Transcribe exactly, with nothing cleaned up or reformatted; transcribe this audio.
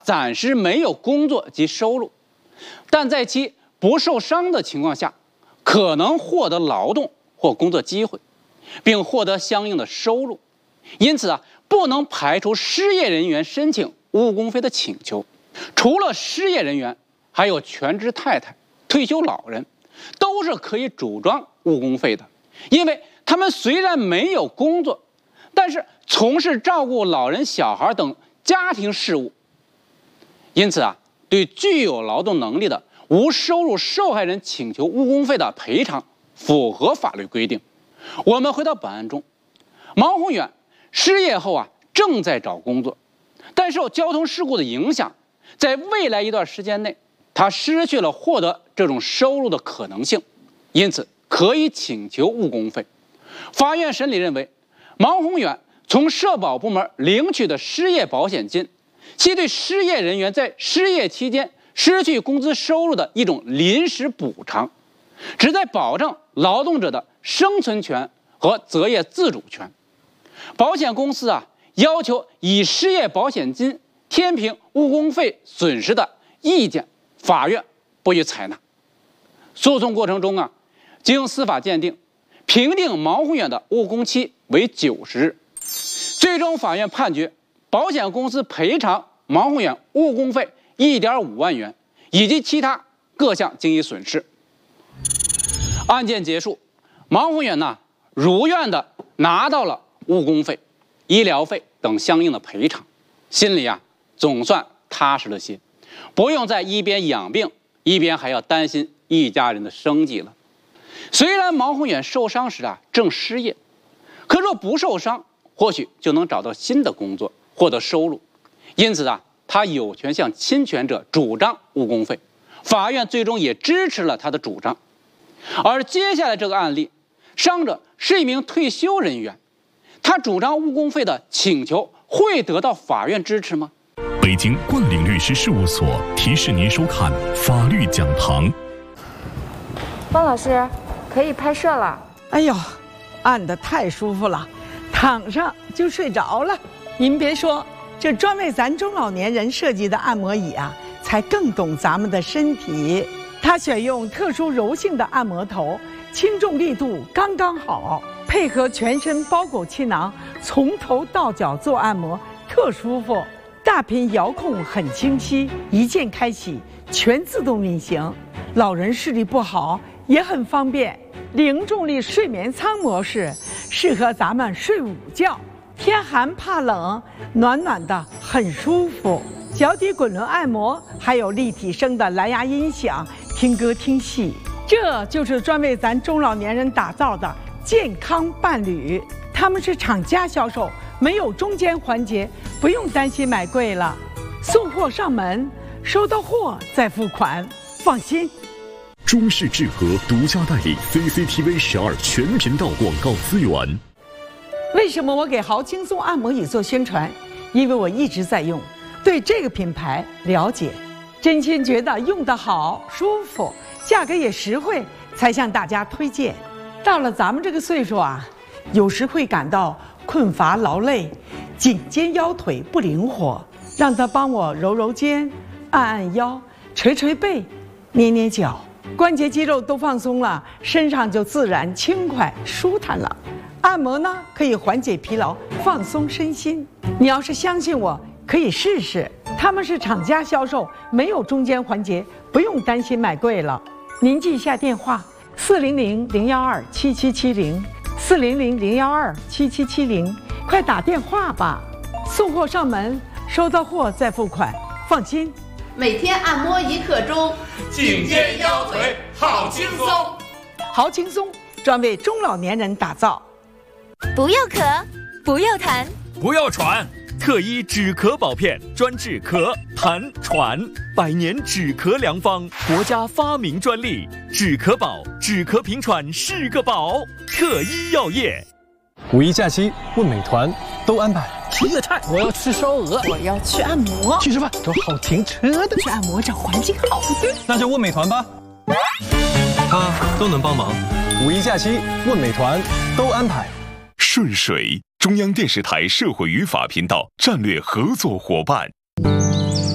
暂时没有工作及收入，但在其不受伤的情况下，可能获得劳动或工作机会，并获得相应的收入。因此啊，不能排除失业人员申请误工费的请求。除了失业人员，还有全职太太、退休老人，都是可以主张误工费的，因为他们虽然没有工作，但是从事照顾老人、小孩等家庭事务。因此啊，对具有劳动能力的无收入受害人请求误工费的赔偿符合法律规定。我们回到本案中，毛宏远失业后啊，正在找工作，但受交通事故的影响，在未来一段时间内，他失去了获得这种收入的可能性，因此可以请求误工费。法院审理认为，毛宏远从社保部门领取的失业保险金，其对失业人员在失业期间失去工资收入的一种临时补偿，旨在保障劳动者的生存权和择业自主权。保险公司啊，要求以失业保险金填平误工费损失的意见，法院不予采纳。诉讼过程中啊，经司法鉴定，评定毛宏远的误工期为九十日，最终法院判决保险公司赔偿毛宏远误工费一点五万元以及其他各项经济损失。案件结束，毛宏远呢如愿的拿到了误工费、医疗费等相应的赔偿，心里啊总算踏实了些，不用再一边养病一边还要担心一家人的生计了。虽然毛宏远受伤时啊正失业，可若不受伤，或许就能找到新的工作，获得收入。因此啊，他有权向侵权者主张误工费，法院最终也支持了他的主张。而接下来这个案例，伤者是一名退休人员，他主张误工费的请求会得到法院支持吗？ 北京冠岭律师事务所提示您收看法律讲堂。 方老师，可以拍摄了。 哎呦，按得太舒服了，躺上就睡着了。您别说，这专为咱中老年人设计的按摩椅啊，才更懂咱们的身体。它选用特殊柔性的按摩头，轻重力度刚刚好，配合全身包裹气囊，从头到脚做按摩，特舒服。大屏遥控很清晰，一键开启，全自动运行。老人视力不好也很方便。零重力睡眠舱模式适合咱们睡午觉，天寒怕冷，暖暖的很舒服。脚底滚轮按摩，还有立体声的蓝牙音响，听歌听戏。这就是专为咱中老年人打造的健康伴侣。他们是厂家销售，没有中间环节，不用担心买贵了。送货上门，收到货再付款，放心。 中视智和独家代理 C C T V 十二全频道广告资源。 为什么我给豪轻松按摩椅做宣传？因为我一直在用，对这个品牌了解，真心觉得用得好、舒服，价格也实惠，才向大家推荐。到了咱们这个岁数啊，有时会感到困乏劳累，颈肩腰腿不灵活，让他帮我揉揉肩、按按腰、捶捶背、捏捏脚，关节肌肉都放松了，身上就自然轻快舒坦了。按摩呢，可以缓解疲劳，放松身心。你要是相信我，可以试试。他们是厂家销售，没有中间环节，不用担心买贵了。您记一下电话：四零零零幺二七七七零，四零零零幺二七七七零，快打电话吧。送货上门，收到货再付款，放心。 每天按摩一刻钟， 颈肩腰腿好轻松。 好轻松，专为中老年人打造。 不要咳，不要痰， 不要喘， 特医止咳宝片，专治咳、痰、喘，百年止咳良方，国家发明专利，止咳宝，止咳平喘是个宝。特医药业。 五一假期问美团都安排。 吃粤菜，我要吃烧鹅， 我要去按摩， 去吃饭，找好停车的， 去按摩找环境好的， 那就问美团吧，他都能帮忙。五一假期问美团都安排。 顺水，中央电视台社会与法频道战略合作伙伴。